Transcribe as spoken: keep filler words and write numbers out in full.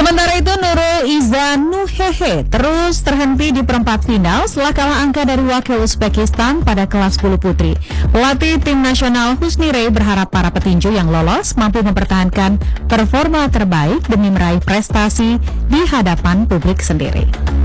Sementara itu Nurul Iza Nuhehe terus terhenti di perempat final setelah kalah angka dari wakil Uzbekistan pada kelas bulu putri. Pelatih tim nasional Husni Rey berharap para petinju yang lolos mampu mempertahankan performa terbaik demi meraih prestasi di hadapan publik sendiri.